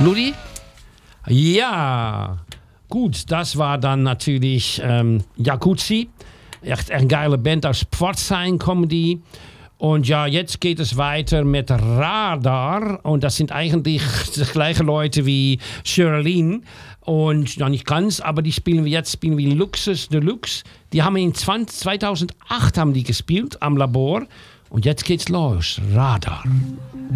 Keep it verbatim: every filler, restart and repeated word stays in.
Ludi? Ja, gut, das war dann natürlich ähm, Jacuzzi. Echt eine geile Band aus Pforzheim kommen die. Und ja, jetzt geht es weiter mit Radar. Und das sind eigentlich die gleichen Leute wie Shirlene. Und ja, nicht ganz, aber die spielen wir jetzt, spielen wir Luxus Deluxe. Die haben in zweitausendacht haben die gespielt am Labor. Und jetzt geht's los. Radar.